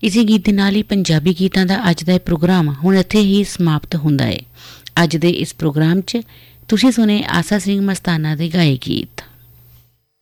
ਇਸੇ ਗੀਤ ਦੇ ਨਾਲ ਹੀ ਪੰਜਾਬੀ ਗੀਤਾਂ ਦਾ ਅੱਜ ਦਾ ਇਹ ਪ੍ਰੋਗਰਾਮ ਹੁਣ ਇੱਥੇ ਹੀ ਸਮਾਪਤ ਹੁੰਦਾ ਹੈ। ਅੱਜ ਦੇ ਇਸ ਪ੍ਰੋਗਰਾਮ 'ਚ ਤੁਸੀਂ ਸੁਣੇ ਆਸਾ ਸਿੰਘ ਮਸਤਾਨਾ ਦੇ ਗਾਏ ਗੀਤ।